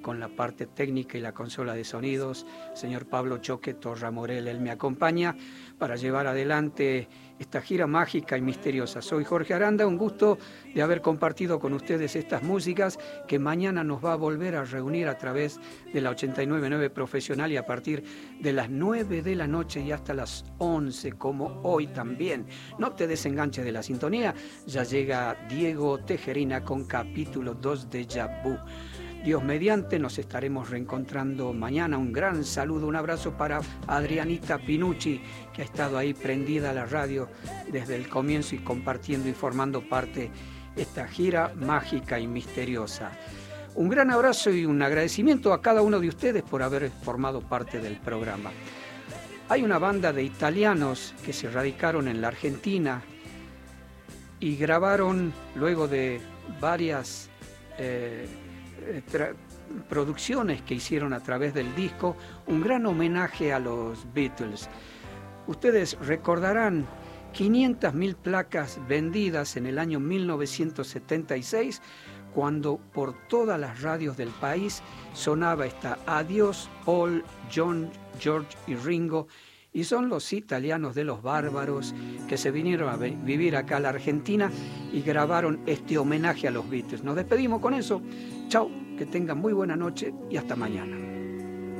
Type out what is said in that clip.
con la parte técnica y la consola de sonidos, señor Pablo Choque Torra Morel. Él me acompaña para llevar adelante esta gira mágica y misteriosa. Soy Jorge Aranda, un gusto de haber compartido con ustedes estas músicas que mañana nos va a volver a reunir a través de la 89.9 Profesional y a partir de las 9 de la noche y hasta las 11, como hoy también. No te desenganches de la sintonía, ya llega Diego Tejerina con capítulo 2 de Yabú. Dios mediante, nos estaremos reencontrando mañana. Un gran saludo, un abrazo para Adrianita Pinucci, que ha estado ahí prendida a la radio desde el comienzo y compartiendo y formando parte de esta gira mágica y misteriosa. Un gran abrazo y un agradecimiento a cada uno de ustedes por haber formado parte del programa. Hay una banda de italianos que se radicaron en la Argentina y grabaron, luego de varias producciones que hicieron a través del disco, un gran homenaje a los Beatles. Ustedes recordarán 500.000 placas vendidas en el año 1976, cuando por todas las radios del país sonaba esta Adiós Paul, John, George y Ringo, y son los italianos de Los Bárbaros que se vinieron a vivir acá a la Argentina y grabaron este homenaje a los Beatles. Nos despedimos con eso. Chao, que tengan muy buena noche y hasta mañana.